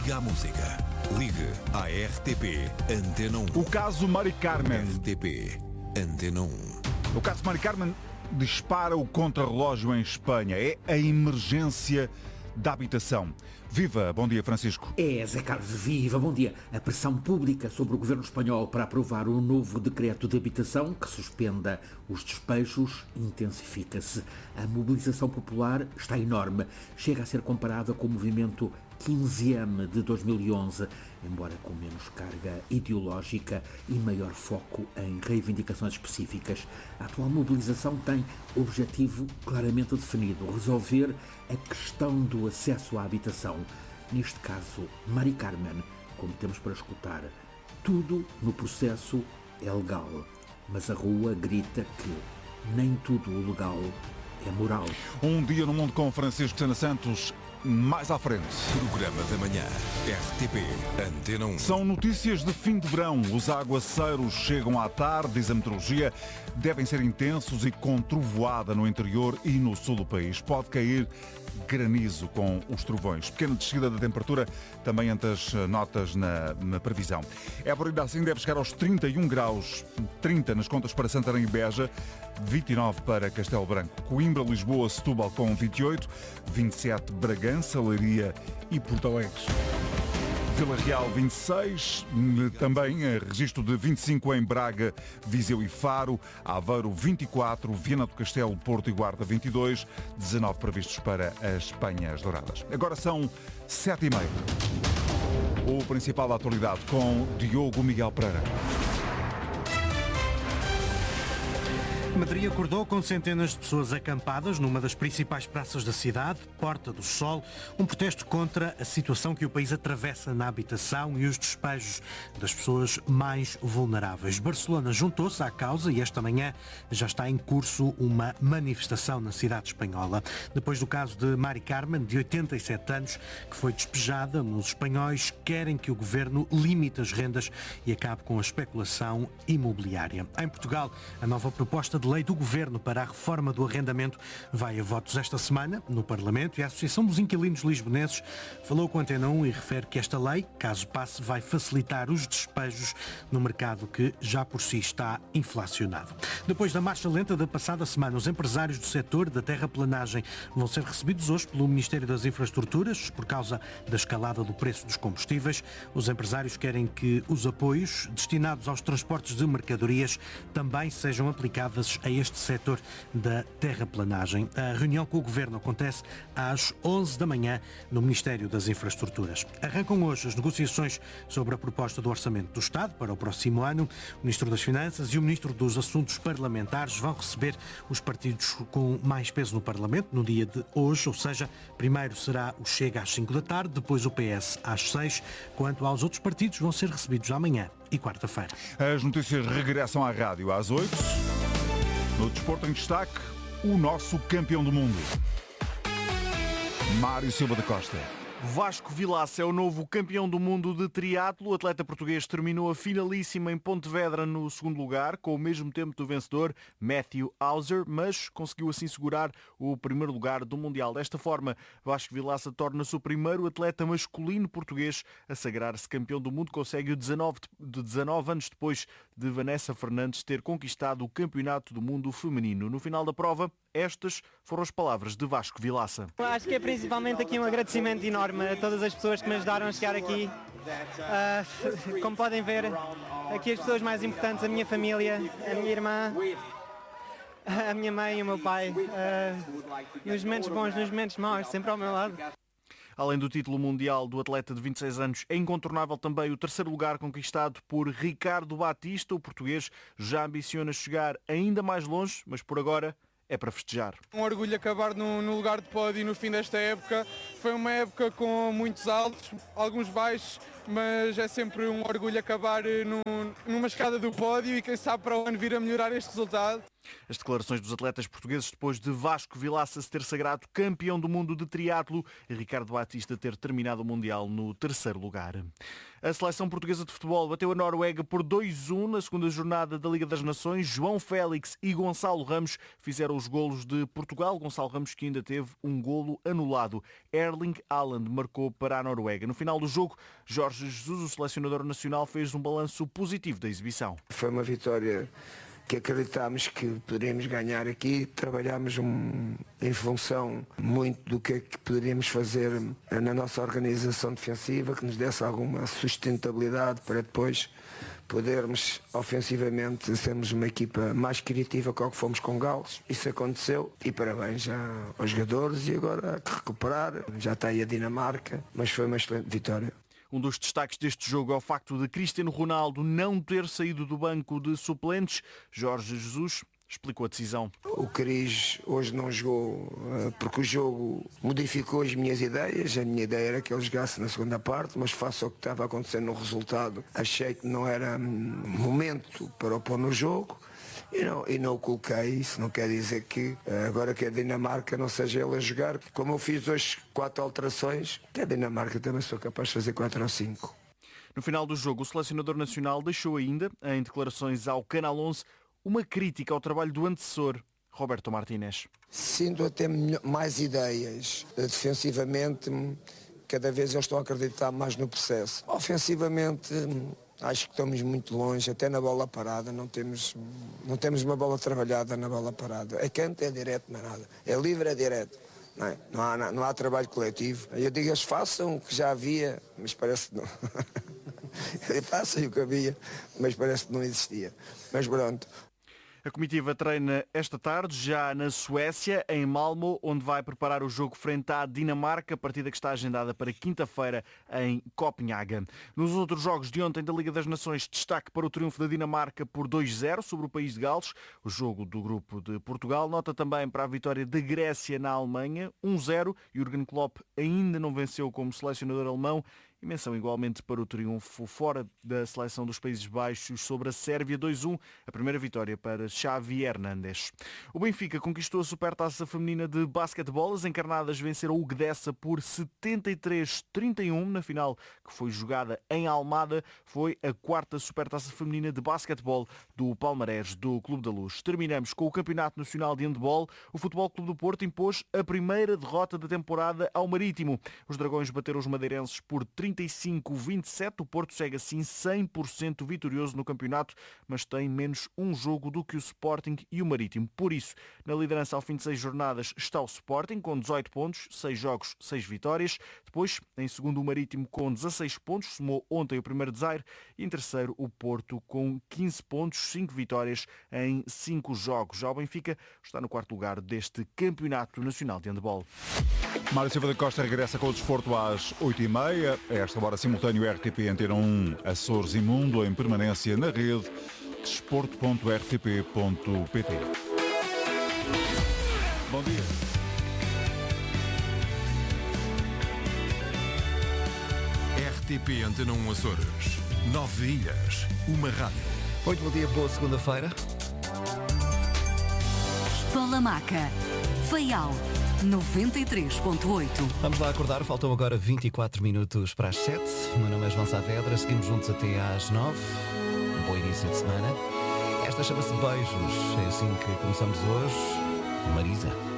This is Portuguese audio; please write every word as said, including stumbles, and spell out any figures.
Liga à música. Ligue à R T P Antena um. O caso Mari Carmen. R T P Antena um. O caso Mari Carmen dispara o contrarrelógio em Espanha. É a emergência da habitação. Viva, bom dia, Francisco. É, Zé Carlos, viva, bom dia. A pressão pública sobre o governo espanhol para aprovar um novo decreto de habitação que suspenda os despejos intensifica-se. A mobilização popular está enorme. Chega a ser comparada com o movimento quinze eme de dois mil e onze, embora com menos carga ideológica e maior foco em reivindicações específicas. A atual mobilização tem objetivo claramente definido: resolver a questão do acesso à habitação. Neste caso, Mari Carmen, como temos para escutar, tudo no processo é legal, mas a rua grita que nem tudo o legal é moral. Um dia no mundo com Francisco Sena Santos. Mais à frente. Programa da manhã. R T P Antena um. São notícias de fim de verão. Os aguaceiros chegam à tarde, diz a meteorologia. Devem ser intensos e com trovoada no interior e no sul do país. Pode cair granizo com os trovões. Pequena descida da temperatura, também entre as notas na, na previsão. Évora ainda assim deve chegar aos trinta e um graus, trinta nas contas para Santarém e Beja, vinte e nove para Castelo Branco. Coimbra, Lisboa, Setúbal com vinte e oito, vinte e sete Bragança, Leiria e Porto Alegre. Vila Real vinte e seis, também registro de vinte e cinco em Braga, Viseu e Faro, Aveiro vinte e quatro, Viana do Castelo, Porto e Guarda vinte e dois, dezanove previstos para as Penhas Douradas. Agora são sete e meia. O principal da atualidade com Diogo Miguel Pereira. Madrid acordou com centenas de pessoas acampadas numa das principais praças da cidade, Porta do Sol, um protesto contra a situação que o país atravessa na habitação e os despejos das pessoas mais vulneráveis. Barcelona juntou-se à causa e esta manhã já está em curso uma manifestação na cidade espanhola. Depois do caso de Mari Carmen, de oitenta e sete anos, que foi despejada, os espanhóis querem que o governo limite as rendas e acabe com a especulação imobiliária. Em Portugal, a nova proposta de lei do Governo para a reforma do arrendamento vai a votos esta semana no Parlamento e a Associação dos Inquilinos Lisbonenses falou com a Antena um e refere que esta lei, caso passe, vai facilitar os despejos no mercado que já por si está inflacionado. Depois da marcha lenta da passada semana, os empresários do setor da terraplanagem vão ser recebidos hoje pelo Ministério das Infraestruturas por causa da escalada do preço dos combustíveis. Os empresários querem que os apoios destinados aos transportes de mercadorias também sejam aplicados a este setor da terraplanagem. A reunião com o Governo acontece às onze da manhã no Ministério das Infraestruturas. Arrancam hoje as negociações sobre a proposta do Orçamento do Estado para o próximo ano. O Ministro das Finanças e o Ministro dos Assuntos Parlamentares vão receber os partidos com mais peso no Parlamento no dia de hoje, ou seja, primeiro será o Chega às cinco da tarde, depois o P S às seis, quanto aos outros partidos vão ser recebidos amanhã e quarta-feira. As notícias regressam à rádio às oito. No desporto em destaque, o nosso campeão do mundo, Mário Silva da Costa. Vasco Vilaça é o novo campeão do mundo de triatlo. O atleta português terminou a finalíssima em Pontevedra no segundo lugar, com o mesmo tempo do vencedor, Matthew Hauser, mas conseguiu assim segurar o primeiro lugar do Mundial. Desta forma, Vasco Vilaça torna-se o primeiro atleta masculino português a sagrar-se campeão do mundo. Consegue-o dezanove, de dezanove anos depois de Vanessa Fernandes ter conquistado o campeonato do mundo feminino. No final da prova, estas foram as palavras de Vasco Vilaça. Acho que é principalmente aqui um agradecimento enorme a todas as pessoas que me ajudaram a chegar aqui. Uh, como podem ver, aqui as pessoas mais importantes, a minha família, a minha irmã, a minha mãe e o meu pai. Uh, nos momentos bons, nos momentos maus, sempre ao meu lado. Além do título mundial do atleta de vinte e seis anos, é incontornável também o terceiro lugar conquistado por Ricardo Batista. O português já ambiciona chegar ainda mais longe, mas por agora é para festejar. Um orgulho acabar no, no lugar de pódio no fim desta época. Foi uma época com muitos altos, alguns baixos, mas é sempre um orgulho acabar no, numa escada do pódio e quem sabe para o ano vir a melhorar este resultado. As declarações dos atletas portugueses depois de Vasco Vilaça se ter sagrado campeão do mundo de triatlo e Ricardo Batista ter terminado o Mundial no terceiro lugar. A seleção portuguesa de futebol bateu a Noruega por dois a um na segunda jornada da Liga das Nações. João Félix e Gonçalo Ramos fizeram os golos de Portugal. Gonçalo Ramos que ainda teve um golo anulado. Erling Haaland marcou para a Noruega. No final do jogo, Jorge Jesus, o selecionador nacional, fez um balanço positivo da exibição. Foi uma vitória que acreditámos que poderíamos ganhar aqui. Trabalhámos um, em função muito do que é que poderíamos fazer na nossa organização defensiva, que nos desse alguma sustentabilidade para depois podermos ofensivamente sermos uma equipa mais criativa que o que fomos com Gales. Isso aconteceu e parabéns já aos jogadores, e agora há que recuperar. Já está aí a Dinamarca, mas foi uma excelente vitória. Um dos destaques deste jogo é o facto de Cristiano Ronaldo não ter saído do banco de suplentes. Jorge Jesus explicou a decisão. O Cris hoje não jogou porque o jogo modificou as minhas ideias. A minha ideia era que ele jogasse na segunda parte, mas face ao que estava acontecendo no resultado, achei que não era momento para o pôr no jogo. E não, e não o coloquei. Isso não quer dizer que agora que a Dinamarca não seja ele a jogar. Como eu fiz hoje quatro alterações, que a Dinamarca também sou capaz de fazer quatro ou cinco. No final do jogo, o selecionador nacional deixou ainda, em declarações ao Canal onze, uma crítica ao trabalho do antecessor, Roberto Martínez. Sinto até mais ideias. Defensivamente, cada vez eles estão a acreditar mais no processo. Ofensivamente, acho que estamos muito longe, até na bola parada, não temos, não temos uma bola trabalhada na bola parada. É canto, é direto, não é nada. É livre, é direto. Não, é? não, há, não há trabalho coletivo. Eu digo, eles façam o que já havia, mas parece que não. Façam o que havia, mas parece que não existia. Mas pronto. A comitiva treina esta tarde, já na Suécia, em Malmö, onde vai preparar o jogo frente à Dinamarca, partida que está agendada para quinta-feira em Copenhaga. Nos outros jogos de ontem da Liga das Nações, destaque para o triunfo da Dinamarca por dois a zero sobre o país de Gales, o jogo do grupo de Portugal. Nota também para a vitória da Grécia na Alemanha, um a zero. Jürgen Klopp ainda não venceu como selecionador alemão. E menção igualmente para o triunfo fora da seleção dos Países Baixos sobre a Sérvia, dois a um, a primeira vitória para Xavi Hernández. O Benfica conquistou a Supertaça Feminina de Basquetebol. As encarnadas venceram o Gdessa por setenta e três a trinta e um na final que foi jogada em Almada. Foi a quarta Supertaça Feminina de Basquetebol do palmarés do Clube da Luz. Terminamos com o Campeonato Nacional de Handebol. O Futebol Clube do Porto impôs a primeira derrota da temporada ao Marítimo. Os Dragões bateram os madeirenses por trinta e cinco a vinte e sete. O Porto segue assim cem por cento vitorioso no campeonato, mas tem menos um jogo do que o Sporting e o Marítimo. Por isso, na liderança ao fim de seis jornadas está o Sporting com dezoito pontos, seis jogos, seis vitórias. Depois, em segundo, o Marítimo com dezasseis pontos, somou ontem o primeiro desaire. E em terceiro, o Porto com quinze pontos, cinco vitórias em cinco jogos. Já o Benfica está no quarto lugar deste Campeonato Nacional de Handebol. Mário Silva da Costa regressa com o desporto às oito e meia. A esta hora, simultâneo R T P Antena um, Açores e Mundo, em permanência na rede desporto ponto r t p ponto p t. Bom dia. R T P Antena um Açores. Nove ilhas, uma rádio. Muito bom dia, boa segunda-feira. Espalamaca, Faial, noventa e três ponto oito. Vamos lá acordar, faltam agora vinte e quatro minutos para as sete. O meu nome é João Saavedra, seguimos juntos até às nove. Um bom início de semana. Esta chama-se Beijos, é assim que começamos hoje. Marisa.